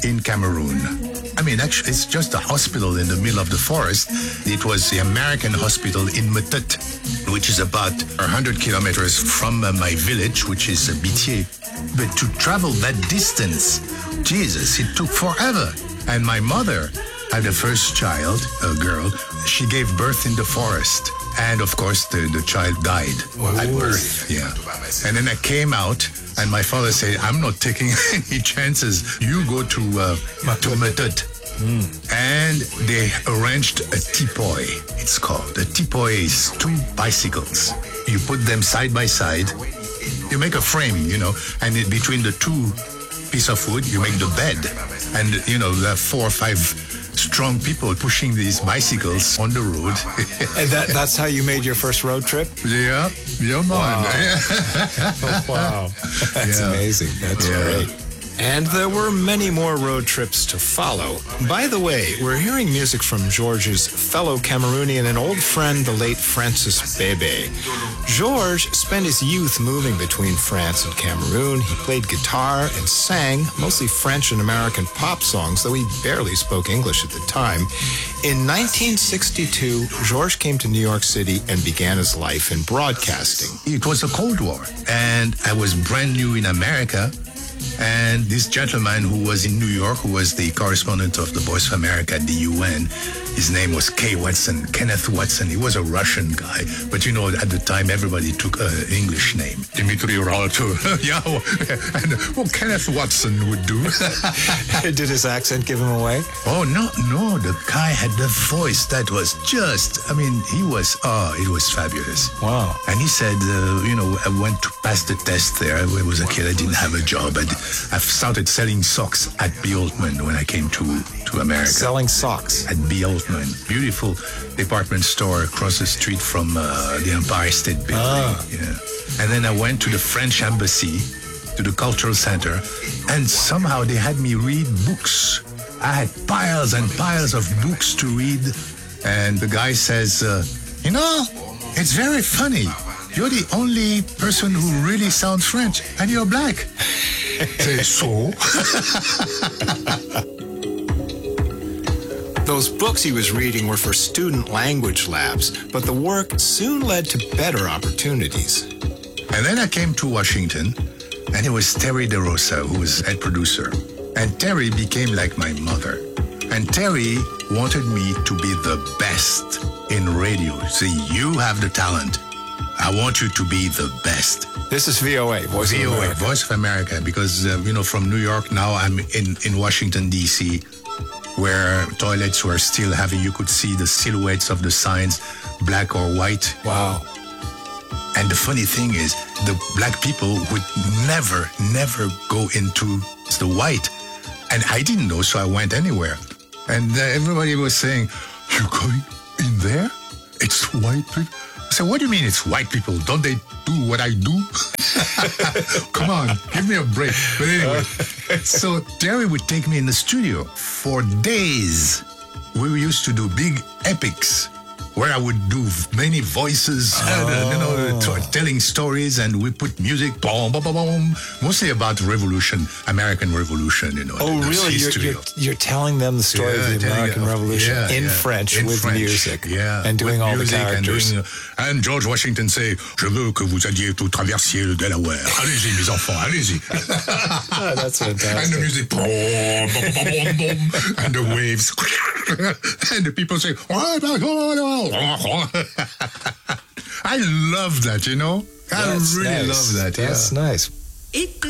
in Cameroon. I mean, actually, it's just a hospital in the middle of the forest. It was the American hospital in Metet, which is about 100 kilometers from my village, which is Bitier. But to travel that distance, Jesus, it took forever. And my mother had the first child, a girl. She gave birth in the forest. And of course, the child died at birth. Yeah. And then I came out, and my father said, I'm not taking any chances. You go to Metet. And they arranged a tipoy, it's called. A tipoy is two bicycles. You put them side by side. You make a frame, and between the two pieces of wood, you make the bed. And, there are 4 or 5 strong people pushing these bicycles on the road. And that's how you made your first road trip? Yeah, man. Wow. Oh, wow. That's amazing. That's great. And there were many more road trips to follow. By the way, we're hearing music from Georges' fellow Cameroonian and old friend, the late Francis Bebe. Georges spent his youth moving between France and Cameroon. He played guitar and sang mostly French and American pop songs, though he barely spoke English at the time. In 1962, Georges came to New York City and began his life in broadcasting. It was a Cold War, and I was brand new in America. And this gentleman who was in New York, who was the correspondent of the Voice of America at the UN, his name was Kenneth Watson. He was a Russian guy. But at the time, everybody took an English name. Dimitri Ralto. And Kenneth Watson would do. Did his accent give him away? Oh, no. The guy had the voice that was just, it was fabulous. Wow. And he said, I went to pass the test there. I was a kid. I didn't have a job. I've started selling socks at B. Altman when I came to America. Selling socks? At B. Altman. Beautiful department store across the street from the Empire State Building. Yeah. And then I went to the French Embassy, to the Cultural Center, and somehow they had me read books. I had piles and piles of books to read. And the guy says, it's very funny. You're the only person who really sounds French, and you're black. Say, so? Those books he was reading were for student language labs, but the work soon led to better opportunities. And then I came to Washington, and it was Terry DeRosa who was head producer. And Terry became like my mother. And Terry wanted me to be the best in radio. See, you have the talent. I want you to be the best. This is VOA, Voice of America. Voice of America, because, from New York, now I'm in Washington, D.C., where toilets were still you could see the silhouettes of the signs, black or white. Wow. And the funny thing is, the black people would never go into the white. And I didn't know, so I went anywhere. And everybody was saying, you're going in there? It's white people? I said, what do you mean it's white people? Don't they do what I do? Come on, give me a break. But anyway, so Terry would take me in the studio for days. We used to do big epics where I would do many voices, telling stories, and we put music, boom, boom, boom, boom, mostly about revolution, American Revolution, really? You're telling them the story of the American Revolution in French with music, and doing all the characters. And George Washington say, je veux que vous alliez tout traversier le Delaware. Allez-y, mes enfants, allez-y. That's fantastic. And the music, boom, boom, boom, boom, boom, and the waves, and the people say, I love that, I really love that. That's nice.